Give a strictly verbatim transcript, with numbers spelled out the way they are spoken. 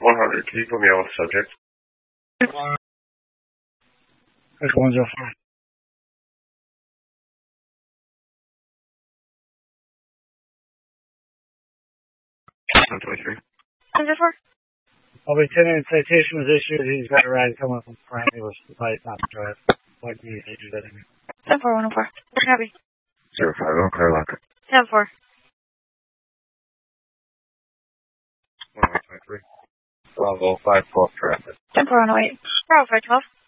one hundred, can you put me on with subject? That's one zero four. one twenty-three. one zero four. I'll be attending citation was issued. He's got a ride coming from Frank. He was light not to drive. Like me, they do that. seven four one zero four. Copy. zero five zero, clear lock. seven four. one twenty-three. Bravo five twelve traffic. ten four one zero eight. Bravo five twelve.